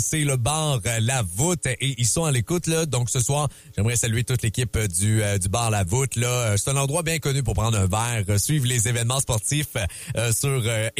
C'est le bar La Voûte et ils sont à l'écoute là. Donc ce soir, j'aimerais saluer toute l'équipe du bar La Voûte là. C'est un endroit bien connu pour prendre un verre, suivre les événements sportifs sur